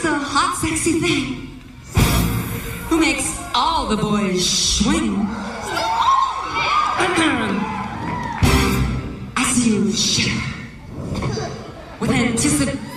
a hot, sexy thing who makes all the boys swing. I see you shiver with anticipation.